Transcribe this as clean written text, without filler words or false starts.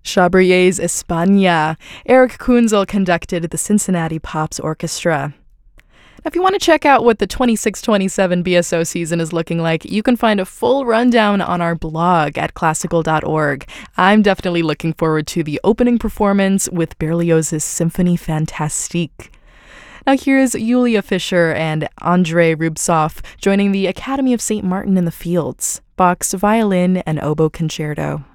Chabrier's España. Eric Kunzel conducted the Cincinnati Pops Orchestra. If you want to check out what the 26-27 BSO season is looking like, you can find a full rundown on our blog at classical.org. I'm definitely looking forward to the opening performance with Berlioz's Symphonie Fantastique. Now here's Julia Fischer and Andrei Rubtsov joining the Academy of St. Martin in the Fields, Bach's Violin and Oboe Concerto.